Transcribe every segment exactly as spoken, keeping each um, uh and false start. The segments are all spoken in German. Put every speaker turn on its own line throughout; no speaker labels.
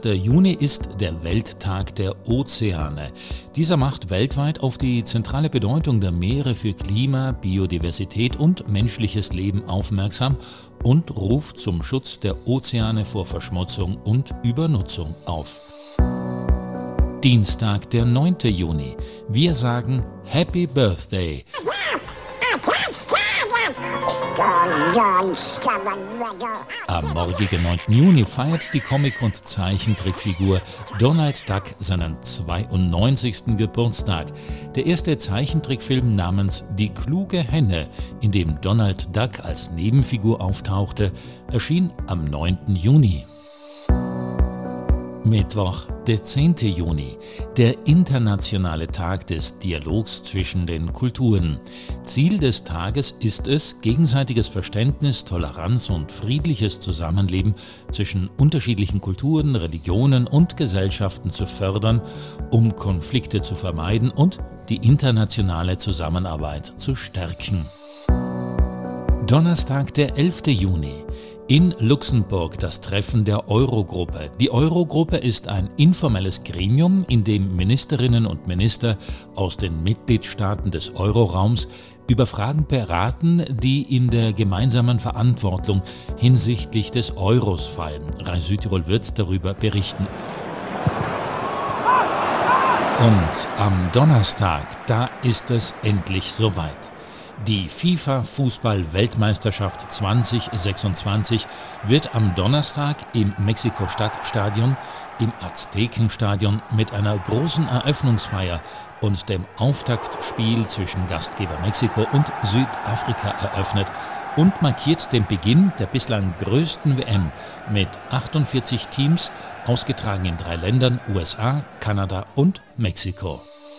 elfter Juni ist der Welttag der Ozeane. Dieser macht weltweit auf die zentrale Bedeutung der Meere für Klima, Biodiversität und menschliches Leben aufmerksam und ruft zum Schutz der Ozeane vor Verschmutzung und Übernutzung auf. Dienstag, der neunter Juni. Wir sagen Happy Birthday. Am morgigen neunten Juni feiert die Comic- und Zeichentrickfigur Donald Duck seinen zweiundneunzigsten Geburtstag. Der erste Zeichentrickfilm namens Die kluge Henne, in dem Donald Duck als Nebenfigur auftauchte, erschien am neunten Juni. Mittwoch, der zehnte Juni, der internationale Tag des Dialogs zwischen den Kulturen. Ziel des Tages ist es, gegenseitiges Verständnis, Toleranz und friedliches Zusammenleben zwischen unterschiedlichen Kulturen, Religionen und Gesellschaften zu fördern, um Konflikte zu vermeiden und die internationale Zusammenarbeit zu stärken. Donnerstag, der elfter Juni. In Luxemburg das Treffen der Eurogruppe. Die Eurogruppe ist ein informelles Gremium, in dem Ministerinnen und Minister aus den Mitgliedstaaten des Euroraums über Fragen beraten, die in der gemeinsamen Verantwortung hinsichtlich des Euros fallen. Rai Südtirol wird darüber berichten. Und am Donnerstag, da ist es endlich soweit. Die FIFA-Fußball-Weltmeisterschaft zwanzig sechsundzwanzig wird am Donnerstag im Mexiko-Stadt-Stadion, im Aztekenstadion mit einer großen Eröffnungsfeier und dem Auftaktspiel zwischen Gastgeber Mexiko und Südafrika eröffnet und markiert den Beginn der bislang größten W M mit achtundvierzig Teams, ausgetragen in drei Ländern, U S A, Kanada und Mexiko.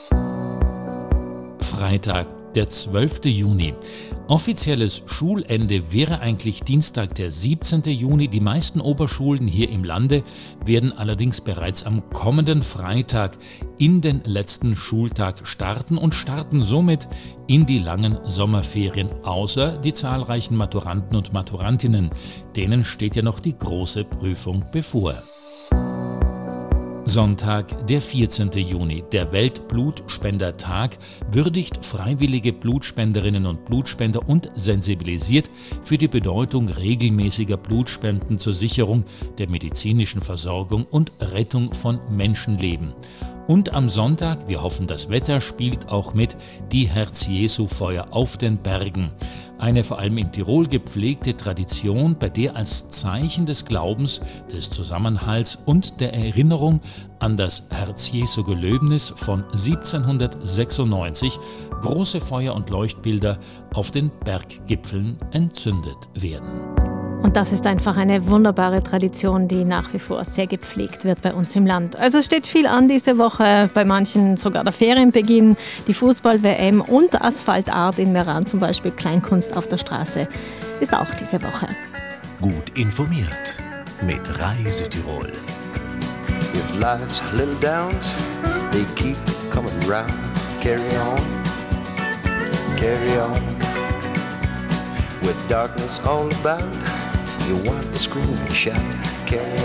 Freitag, der zwölfter Juni. Offizielles Schulende wäre eigentlich Dienstag, der siebzehnter Juni. Die meisten Oberschulen hier im Lande werden allerdings bereits am kommenden Freitag in den letzten Schultag starten und starten somit in die langen Sommerferien, außer die zahlreichen Maturanten und Maturantinnen. Denen steht ja noch die große Prüfung bevor. Sonntag, der vierzehnter Juni, der Weltblutspendertag, würdigt freiwillige Blutspenderinnen und Blutspender und sensibilisiert für die Bedeutung regelmäßiger Blutspenden zur Sicherung der medizinischen Versorgung und Rettung von Menschenleben. Und am Sonntag, wir hoffen, das Wetter spielt auch mit, die Herz-Jesu-Feuer auf den Bergen. Eine vor allem in Tirol gepflegte Tradition, bei der als Zeichen des Glaubens, des Zusammenhalts und der Erinnerung an das Herz-Jesu-Gelöbnis von siebzehnhundertsechsundneunzig große Feuer und Leuchtbilder auf den Berggipfeln entzündet werden.
Und das ist einfach eine wunderbare Tradition, die nach wie vor sehr gepflegt wird bei uns im Land. Also es steht viel an diese Woche, bei manchen sogar der Ferienbeginn, die Fußball-W M und Asphaltart in Meran, zum Beispiel Kleinkunst auf der Straße, ist auch diese Woche.
Gut informiert mit Rai Südtirol.
With life's little downs, they keep coming round. Carry on, carry on. With darkness all about, you want to scream and shout. Carry